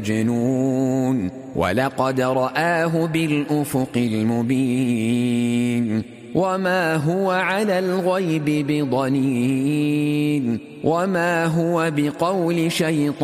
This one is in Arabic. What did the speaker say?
مجنون ولقد رآه بالأفق المبين وما هو على الغيب بضنين وما هو بقول شيطان